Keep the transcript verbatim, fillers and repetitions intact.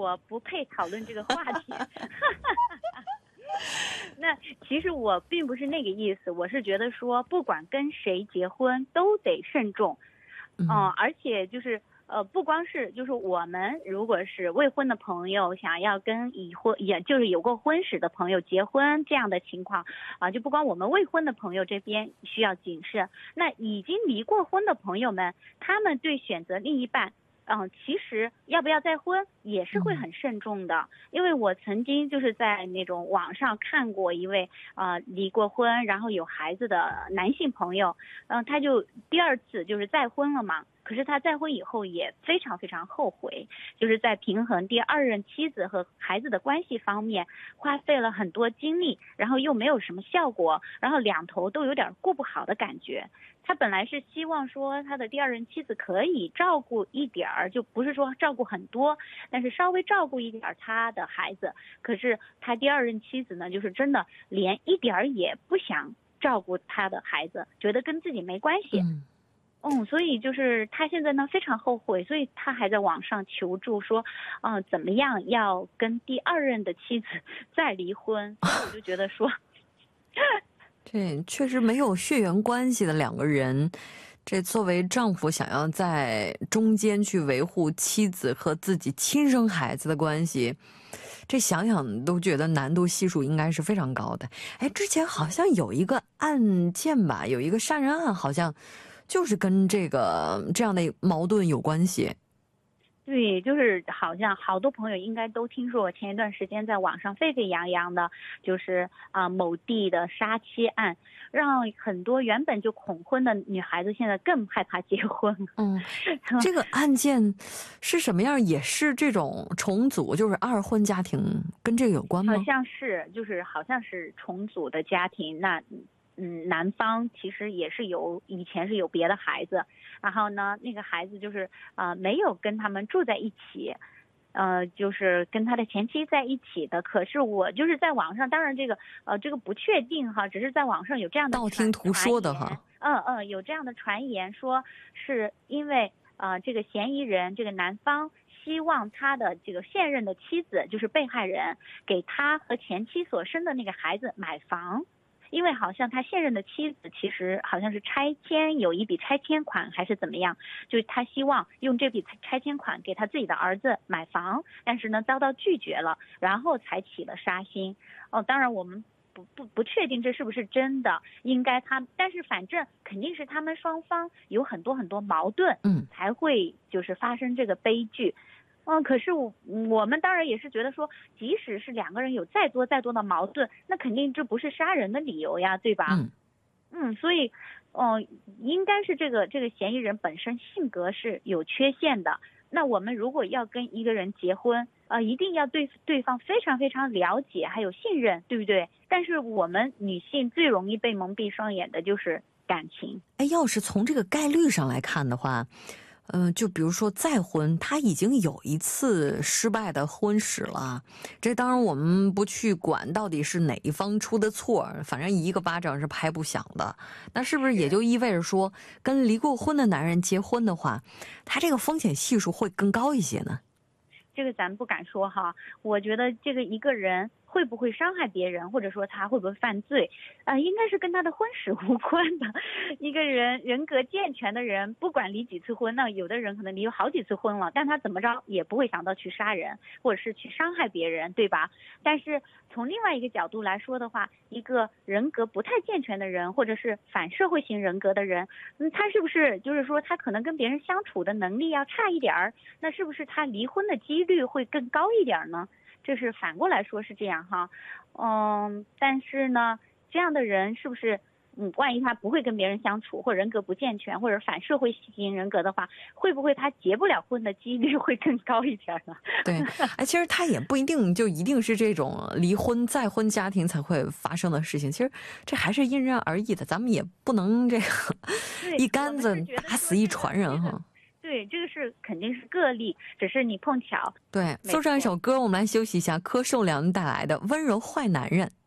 我不配讨论这个话题。那其实我并不是那个意思，我是觉得说不管跟谁结婚都得慎重，嗯、呃，而且就是呃，不光是就是我们如果是未婚的朋友想要跟已婚也就是有过婚史的朋友结婚这样的情况啊、呃，就不光我们未婚的朋友这边需要谨慎，那已经离过婚的朋友们，他们对选择另一半。嗯，其实要不要再婚也是会很慎重的，因为我曾经就是在那种网上看过一位呃离过婚然后有孩子的男性朋友，嗯、呃，他就第二次就是再婚了嘛，可是他再婚以后也非常非常后悔，就是在平衡第二任妻子和孩子的关系方面花费了很多精力，然后又没有什么效果，然后两头都有点过不好的感觉。他本来是希望说他的第二任妻子可以照顾一点儿，就不是说照顾很多，但是稍微照顾一点他的孩子。可是他第二任妻子呢，就是真的连一点儿也不想照顾他的孩子，觉得跟自己没关系。嗯嗯，所以就是他现在呢非常后悔，所以他还在网上求助说，嗯、呃，怎么样要跟第二任的妻子再离婚。所以我就觉得说。 这确实没有血缘关系的两个人，这作为丈夫想要在中间去维护妻子和自己亲生孩子的关系，这想想都觉得难度系数应该是非常高的。哎，之前好像有一个案件吧，有一个杀人案，好像就是跟这个这样的矛盾有关系。 对，就是好像好多朋友应该都听说过，前一段时间在网上沸沸扬扬的，就是啊、呃、某地的杀妻案，让很多原本就恐婚的女孩子现在更害怕结婚。 嗯，这个案件是什么样？也是这种重组，就是二婚家庭，跟这个有关吗？ 好像是，就是好像是重组的家庭。那嗯，男方其实也是有以前是有别的孩子，然后呢，那个孩子就是呃没有跟他们住在一起，呃，就是跟他的前妻在一起的。可是我就是在网上，当然这个呃这个不确定哈，只是在网上有这样的道听途说的哈， 嗯嗯，有这样的传言说是因为呃这个嫌疑人这个男方希望他的这个现任的妻子就是被害人给他和前妻所生的那个孩子买房。因为好像他现任的妻子其实好像是拆迁有一笔拆迁款还是怎么样，就是他希望用这笔拆迁款给他自己的儿子买房，但是呢遭到拒绝了，然后才起了杀心。哦，当然我们不不不确定这是不是真的，应该他但是反正肯定是他们双方有很多很多矛盾，嗯，才会就是发生这个悲剧。嗯，可是我我们当然也是觉得说，即使是两个人有再多再多的矛盾，那肯定这不是杀人的理由呀，对吧？嗯嗯，所以，哦、呃，应该是这个这个嫌疑人本身性格是有缺陷的。那我们如果要跟一个人结婚，呃，一定要对对方非常非常了解，还有信任，对不对？但是我们女性最容易被蒙蔽双眼的就是感情。 哎，要是从这个概率上来看的话。嗯、呃，就比如说再婚，他已经有一次失败的婚史了。这当然我们不去管到底是哪一方出的错，反正一个巴掌是拍不响的。那是不是也就意味着说，跟离过婚的男人结婚的话，他这个风险系数会更高一些呢？ 这个咱不敢说哈，我觉得这个一个人会不会伤害别人，或者说他会不会犯罪，呃，应该是跟他的婚史无关的。一个人人格健全的人，不管离几次婚，那有的人可能离好几次婚了，但他怎么着也不会想到去杀人，或者是去伤害别人，对吧？但是从另外一个角度来说的话，一个人格不太健全的人，或者是反社会型人格的人，嗯，他是不是就是说他可能跟别人相处的能力要差一点儿？那是不是他离婚的几率会更高一点呢？这是反过来说是这样哈，嗯，但是呢，这样的人是不是，嗯，万一他不会跟别人相处，或者人格不健全，或者反社会型人格的话，会不会他结不了婚的几率会更高一点呢？ 对，哎，其实他也不一定就一定是这种离婚再婚家庭才会发生的事情，其实这还是因人而异的，咱们也不能这个一竿子打死一船人哈。 对，这个是肯定是个例，只是你碰巧。 对，送上一首歌，我们来休息一下，柯受良带来的《温柔坏男人》。